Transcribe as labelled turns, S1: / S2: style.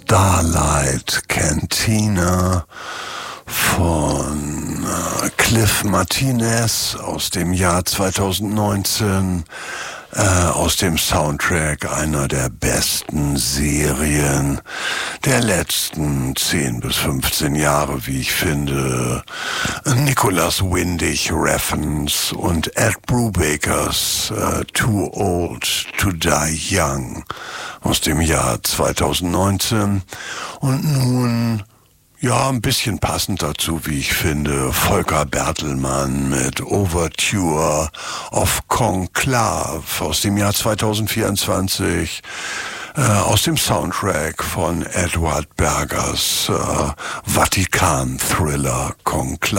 S1: Starlight Cantina von Cliff Martinez aus dem Jahr 2019, aus dem Soundtrack einer der besten Serien der letzten 10 bis 15 Jahre, wie ich finde. Nicholas Windig Refns und Ed Brubakers Too Old to Die Young aus dem Jahr 2019. Und nun, ja, ein bisschen passend dazu, wie ich finde, Volker Bertelmann mit Overture of Conclave aus dem Jahr 2024, aus dem Soundtrack von Edward Bergers Vatikan-Thriller Conclave.